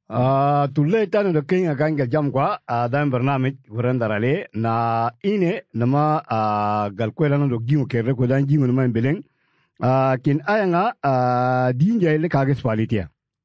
Tulle tano da kin akan ga jam kwa dan barnamij wuran darale na ine nama galkwela no gingo kere ko dan gingo man beleng kin ayanga dinja ile kage spalitia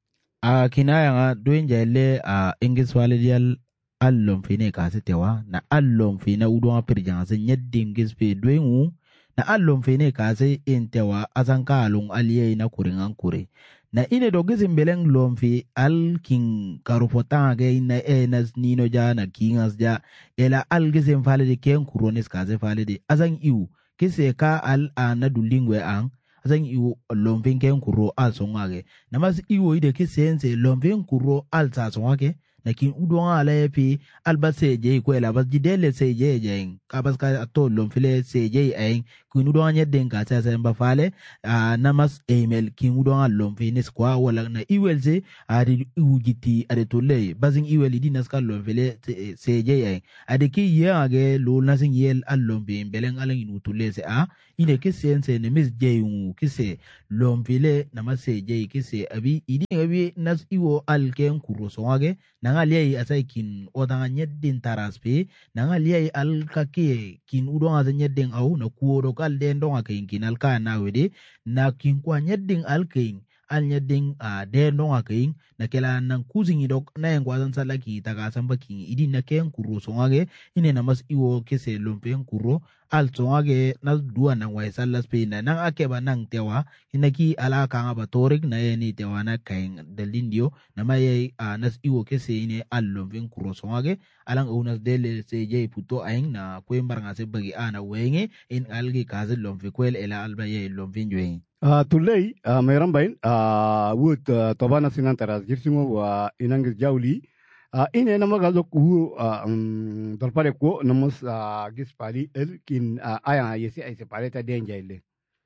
kin ayanga doinja ile ingis walidiyal allon fine kasetewa na allon fine udon pirjan se nyeddi ingis pe doingu na allon fine kase intewa azanka alung aliye na kuringan kure na ine dogizin beleng lomfi al king karufotange na enas nino ja na kingas ja ela al gizin falide ken kuronis kaze falide azan iu kise ka al na dulingwe ang azan iu lomfin ken kuro al songage na mas iu ide kisense lomfin kuro al sa songage na kin udon ala epi alba seje ko ela bas jidele seje jeng kabas ka to lomfile seje ayin kin udon nyedden ka sa sa fale namas email kin udon lomfine skwa wala na iwelze adi ujiti ade tolle bazin iwel di naska lomfile seje ayin ade ki yage lo nasin yel allombe belen alan inu tolle se ine kisense ne mis jeyun kise lomfile namas seje kise abi idi nas iwo alken kuro songage nangalia asai kin odanga nyeddin taraspe nangalia al kake kin udonga za nyeddin au na kuodo kal den donga kin alka na wede na kin kwa nyeddin al kin al nyeddin den donga kin na kela nan kuzingi dok na yang kwazan salaki taka samba kin idin na ken kuro songage ine na mas iwo kese lompen kuro al songage na dua nang wai salas pe na nang akeba nang tewa inaki ala kanga batorik na yeni tewa na kain dalindio na maye nas iwo kese ine al lompen kuro songage alang unas dele seje puto aing na kwembar ngase bagi ana wenge in algi kaze lomfe kwel ela alba ye lompen joeng tullei meram bain wut tobana sinan taras girsingo wa inangis jawli ine nama galdo ku dolpare ko namos gispali kin aya yesi ay separe ta denja ile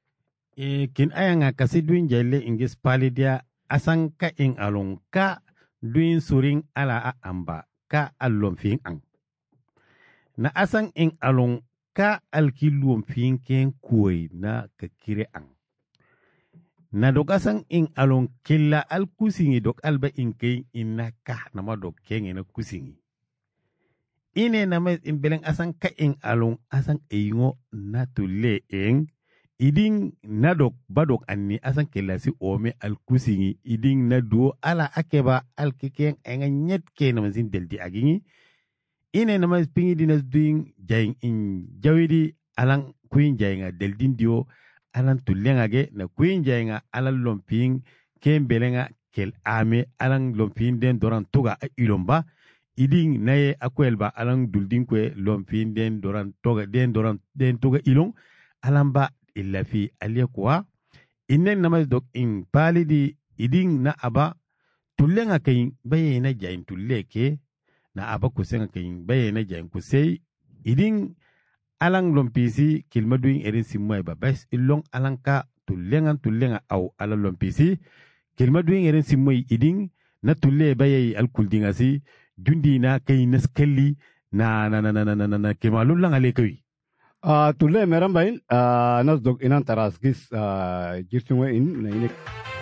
kin aya nga kasi duin jelle ingis pali dia asan ka in alon ka duin suring ala amba ka allon fin ang na asan in alon ka alkilum fin ken kuoi na ka kire ang na dok asan in alon killa al kusingi dok alba in kay inna ka nama dok kenge na kusingi ine nama in beleng asan ka in alon asan ingo na tulle eng iding na dok badok anni asan killa si ome al kusingi iding na duo ala akeba al kikeng enga nyet ke na mazin deldi agingi ine nama pingi dinas doing jaing in jawidi alang kuin jainga deldin dio alan tullengage na kuin jainga alan lomping ken belenga kel ame alan lomping den doran toga ilomba iding naye akwelba alan duldin kwe lomping den doran toga den toga ilong alan ba illa fi aliyakwa innen namas dok in palidi iding na aba tullenga kayin baye na jain tulleke na aba kusenga kayin baye na jain kusei iding alang lompisi kilmaduin erin simmoy ba bas illong alang ka tullenga au ala lompisi kilmaduin erin simmoy iding na tulle baye alkuldinga si jundi na kayin naskalli na kemalun lang alekawi tulle meram bain nas dog inan taras gis girsingo in na inek